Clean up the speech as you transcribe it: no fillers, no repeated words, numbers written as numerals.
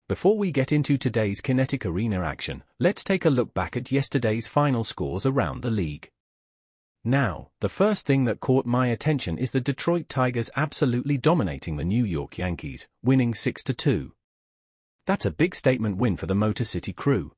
Before we get into today's Kinetic Arena action, let's take a look back at yesterday's final scores around the league. Now, the first thing that caught my attention is the Detroit Tigers absolutely dominating the New York Yankees, winning 6-2. That's a big statement win for the Motor City Crew.